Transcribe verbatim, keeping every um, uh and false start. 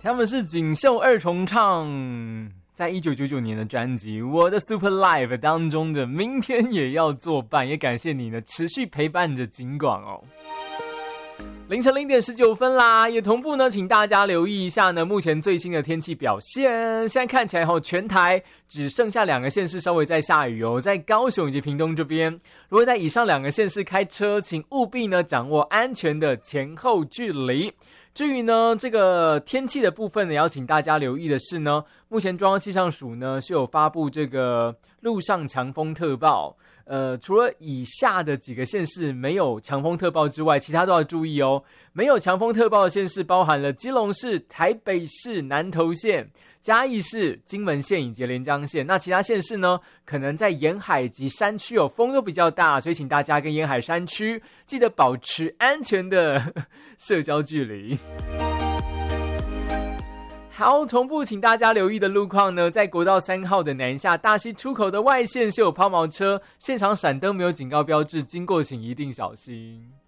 他们是锦绣二重唱，在一九九九年的专辑《我的 Super Live》当中的明天也要作伴，也感谢你呢持续陪伴着景广哦。凌晨零点十九分啦，也同步呢，请大家留意一下呢，目前最新的天气表现。现在看起来后，全台只剩下两个县市稍微在下雨哦，在高雄以及屏东这边。如果在以上两个县市开车，请务必呢掌握安全的前后距离。至于呢这个天气的部分呢，要请大家留意的是呢，目前中央气象署呢是有发布这个陆上强风特报。呃，除了以下的几个县市没有强风特报之外，其他都要注意哦。没有强风特报的县市包含了基隆市、台北市、南投县、嘉义市、金门县以及连江县。那其他县市呢，可能在沿海及山区有风都比较大，所以请大家跟沿海山区记得保持安全的呵呵社交距离。好，同步请大家留意的路况呢，在国道三号的南下大溪出口的外线是有抛锚车，现场闪灯没有警告标志，经过请一定小心。